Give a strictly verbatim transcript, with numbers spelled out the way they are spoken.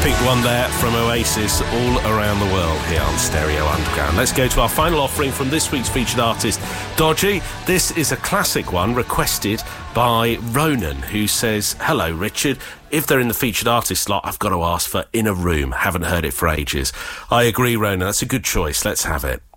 Terrific one there from Oasis, all around the world here on Stereo Underground. Let's go to our final offering from this week's featured artist, Dodgy. This is a classic one requested by Ronan, who says, hello, Richard. If they're in the featured artist slot, I've got to ask for In a Room. Haven't heard it for ages. I agree, Ronan. That's a good choice. Let's have it.